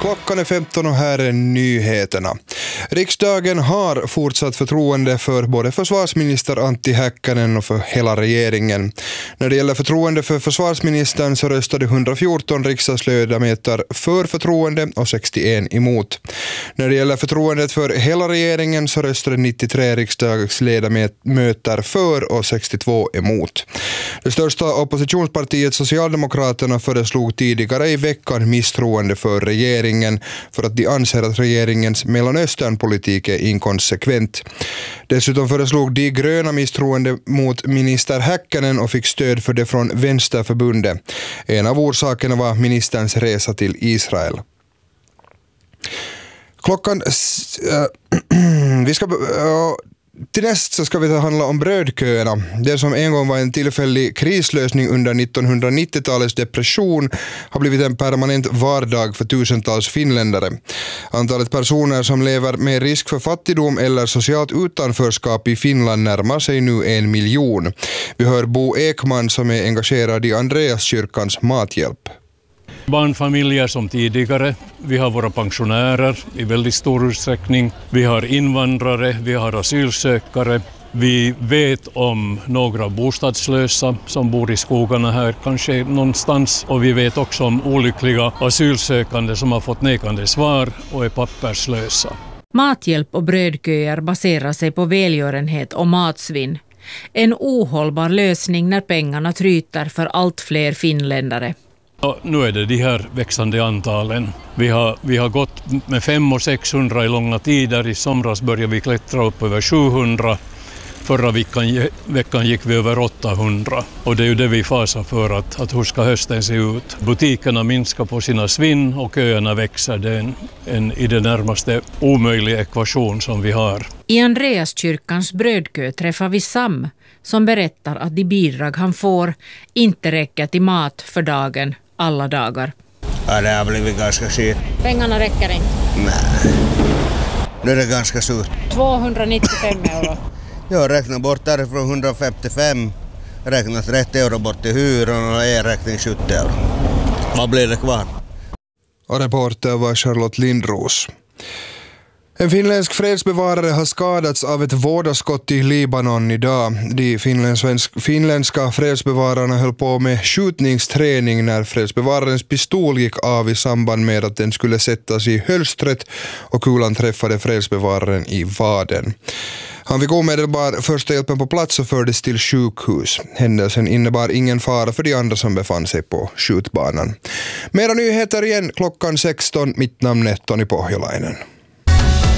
Klockan är 15 och här är nyheterna. Riksdagen har fortsatt förtroende för både försvarsminister Antti Häkkänen och för hela regeringen. När det gäller förtroende för försvarsministern så röstade 114 riksdagsledamöter för förtroende och 61 emot. När det gäller förtroendet för hela regeringen så röstade 93 riksdagsledamöter för och 62 emot. Det största oppositionspartiet Socialdemokraterna föreslog tidigare i veckan misstroende för regeringen för att de anser att regeringens Mellanösternpolitik är inkonsekvent. Dessutom föreslog de gröna misstroende mot minister Häkkänen och fick stöd för det från Vänsterförbundet. En av orsakerna var ministerns resa till Israel. Till näst så ska vi handla om brödköerna. Det som en gång var en tillfällig krislösning under 1990-talets depression har blivit en permanent vardag för tusentals finländare. Antalet personer som lever med risk för fattigdom eller socialt utanförskap i Finland närmar sig nu 1 miljon. Vi hör Bo Ekman som är engagerad i Andreaskyrkans mathjälp. Barnfamiljer som tidigare, vi har våra pensionärer i väldigt stor utsträckning, vi har invandrare, vi har asylsökare, vi vet om några bostadslösa som bor i skogarna här kanske någonstans, och vi vet också om olyckliga asylsökande som har fått nekande svar och är papperslösa. Mathjälp och brödköer baserar sig på välgörenhet och matsvinn. En ohållbar lösning när pengarna tryter för allt fler finländare. Nu är det de här växande antalen. Vi har gått med 500 och 600 i långa tider. I somras började vi klättra upp över 700. Förra veckan gick vi över 800. Och det är ju det vi fasar för, att hur ska hösten se ut. Butikerna minskar på sina svinn och köerna växer. Det är en i det närmaste omöjlig ekvation som vi har. I Andreaskyrkans brödkö träffar vi Sam som berättar att de bidrag han får inte räcker till mat för dagen alla dagar. Ja, det har blivit ganska skit. Pengarna räcker inte? Nej, nu är det ganska surt. 295 euro. Jag räknar bort därifrån 155, räknar 30 euro bort till hyran och e-räkning 70 euro. Vad blir det kvar? Och reporter var Charlotte Lindros. En finländsk fredsbevarare har skadats av ett vådaskott i Libanon idag. De finländska fredsbevararna höll på med skjutningsträning när fredsbevararens pistol gick av i samband med att den skulle sättas i hölstret och kulan träffade fredsbevararen i vaden. Han fick omedelbar första hjälpen på plats och fördes till sjukhus. Händelsen innebar ingen fara för de andra som befann sig på skjutbanan. Mera nyheter igen klockan 16. Mitt namn är Toni Pohjolainen.